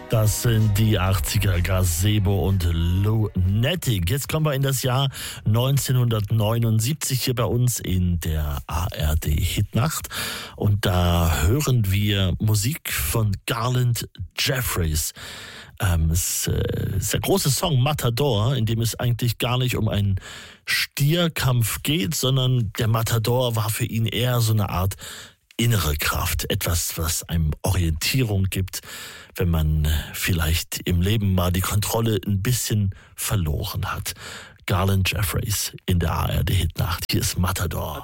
Das sind die 80er, Gazebo und Lunatic. Jetzt kommen wir in das Jahr 1979 hier bei uns in der ARD Hitnacht. Und da hören wir Musik von Garland Jeffries. Es ist der große Song Matador, in dem es eigentlich gar nicht um einen Stierkampf geht, sondern der Matador war für ihn eher so eine Art innere Kraft, etwas, was einem Orientierung gibt, wenn man vielleicht im Leben mal die Kontrolle ein bisschen verloren hat. Garland Jeffries in der ARD Hitnacht. Hier ist Matador.